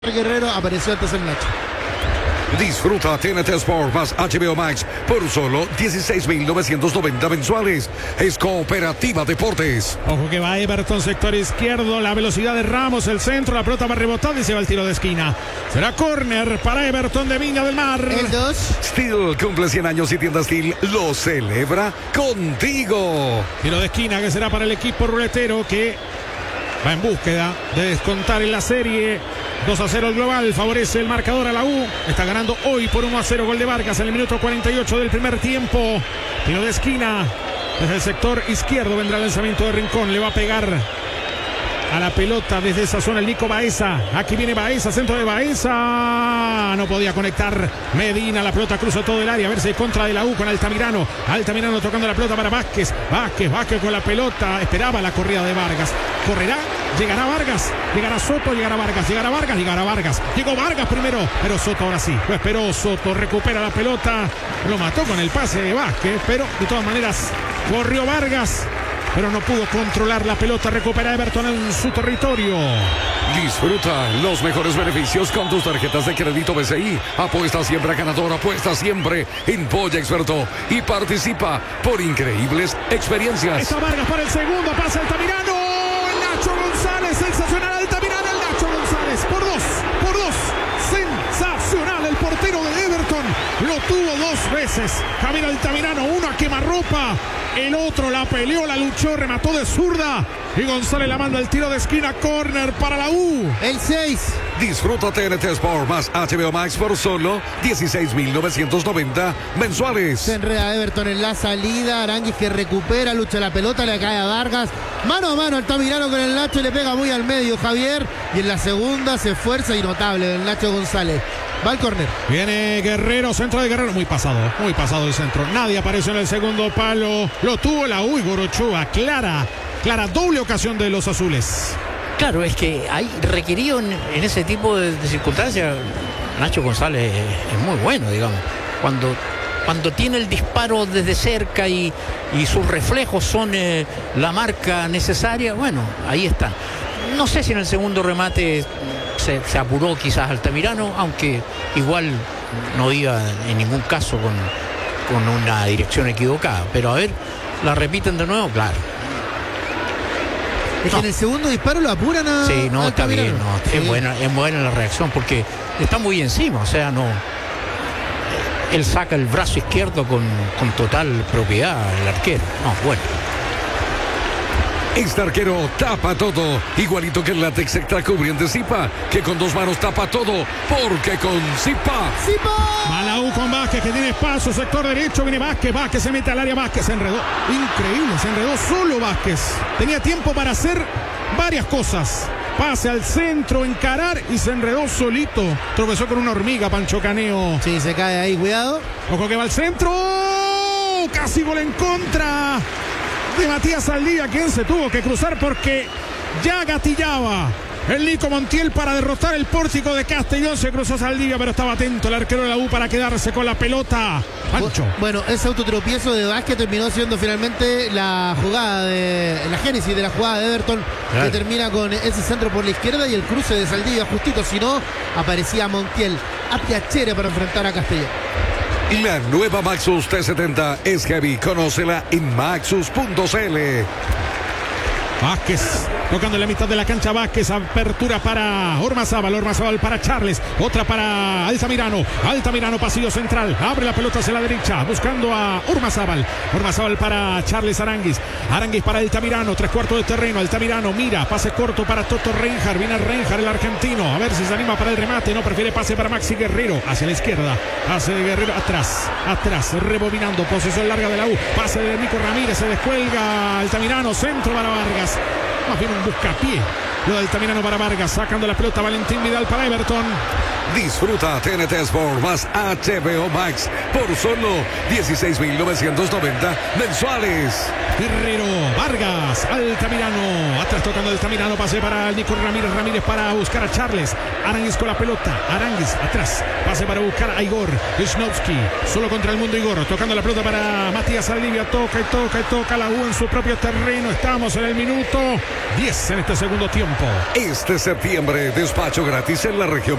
Guerrero, apareció antes el Nacho. Disfruta TNT Sport más HBO Max por solo 16.990 mensuales. Es Cooperativa Deportes. Ojo que va Everton, sector izquierdo. La velocidad de Ramos, el centro. La pelota va rebotando y se va el tiro de esquina. Será córner para Everton de Viña del Mar. El 2. Steel cumple 100 años y Tienda Steel lo celebra contigo. Tiro de esquina que será para el equipo ruletero que va en búsqueda de descontar en la serie. 2-0 el global, favorece el marcador a la U. Está ganando hoy por 1-0, gol de Vargas en el minuto 48 del primer tiempo. Tiro de esquina desde el sector izquierdo, vendrá el lanzamiento de Rincón. Le va a pegar a la pelota desde esa zona el Nico Baeza. Aquí viene Baeza, centro de Baeza. No podía conectar Medina, la pelota cruza todo el área. A ver si contra de la U con Altamirano. Altamirano tocando la pelota para Vázquez. Vázquez con la pelota. Esperaba la corrida de Vargas. Correrá, llegará Vargas, llegará Soto, llegará Vargas. Llegó Vargas primero, pero Soto ahora sí. Lo esperó Soto, recupera la pelota. Lo mató con el pase de Vázquez, pero de todas maneras corrió Vargas, pero no pudo controlar la pelota. Recupera Everton en su territorio. Disfruta los mejores beneficios con tus tarjetas de crédito BCI. Apuesta siempre a ganador, apuesta siempre en Polla Experto y participa por increíbles experiencias. Está Vargas para el segundo, pasa Altamirano. El Nacho González, sensacional Altamirano. El Nacho González por dos. Sensacional el portero de Everton. Lo tuvo dos veces. Javier Altamirano, uno a quemarropa. El otro la peleó, la luchó, remató de zurda. Y González la manda el tiro de esquina, córner para la U. El 6. Disfruta TNT Sport más HBO Max por solo 16.990 mensuales. Se enreda Everton en la salida. Aranguis que recupera, lucha la pelota, le cae a Vargas. Mano a mano Altamirano con el Nacho y le pega muy al medio Javier. Y en la segunda se esfuerza y notable el Nacho González. Va al córner. Viene Guerrero, centro de Guerrero. Muy pasado el centro. Nadie apareció en el segundo palo. Lo tuvo la U y Gorochoa. Clara doble ocasión de los azules. Claro, es que hay requerido en ese tipo de circunstancias. Nacho González es muy bueno, digamos. Cuando tiene el disparo desde cerca y sus reflejos son la marca necesaria, bueno, ahí está. No sé si en el segundo remate se apuró quizás Altamirano, aunque igual no iba en ningún caso con una dirección equivocada. Pero a ver, la repiten de nuevo, claro. Es que en el segundo disparo lo apuran a... Sí, no, está bien, Sí. Es buena la reacción porque está muy encima, o sea, no... Él saca el brazo izquierdo con total propiedad el arquero. No, bueno. Este arquero tapa todo, igualito que el látex extra cubriente Zipa, que con dos manos tapa todo, porque con Zipa. Va la U con Vázquez, que tiene espacio, sector derecho, viene Vázquez se mete al área, Vázquez se enredó. Increíble, se enredó solo Vázquez. Tenía tiempo para hacer varias cosas. Pase al centro, encarar y se enredó solito. Tropezó con una hormiga, Pancho Caneo. Sí, se cae ahí, cuidado. Ojo que va al centro. Casi gol en contra de Matías Saldivia, quien se tuvo que cruzar porque ya gatillaba el Nico Montiel para derrotar el pórtico de Castellón. Se cruzó Saldivia, pero estaba atento el arquero de la U para quedarse con la pelota. Pancho. Bueno, ese autotropiezo de Vázquez terminó siendo finalmente la jugada la génesis de la jugada de Everton, claro, que termina con ese centro por la izquierda y el cruce de Saldivia justito, si no aparecía Montiel a Piacere para enfrentar a Castellón. La nueva Maxus T70 es heavy. Conócela en maxus.cl. Vázquez tocando en la mitad de la cancha. Vázquez, apertura para Ormazábal para Charles, otra para Altamirano, pasillo central, abre la pelota hacia la derecha, buscando a Ormazábal para Charles Aranguis para Altamirano, 3/4 de terreno, Altamirano mira, pase corto para Toto Reinhardt, viene Reinhardt el argentino, a ver si se anima para el remate, no, prefiere pase para Maxi Guerrero, hacia la izquierda, pase de Guerrero, atrás, rebobinando, posesión larga de la U, pase de Nico Ramírez, se descuelga Altamirano, centro para Vargas. Más bien un buscapié. Lo de Altamirano para Vargas, sacando la pelota Valentín Vidal para Everton. Disfruta TNT Sport más HBO Max por solo $16,990 mensuales. Guerrero, Vargas, Altamirano, atrás tocando Altamirano, pase para Nico Ramírez, Ramírez para buscar a Charles, Aranguis con la pelota, Aranguis atrás, pase para buscar a Igor, Wisnowski, solo contra el mundo Igor, tocando la pelota para Matías Saldivia, toca la U en su propio terreno, estamos en el minuto 10 en este segundo tiempo. Este septiembre, despacho gratis en la región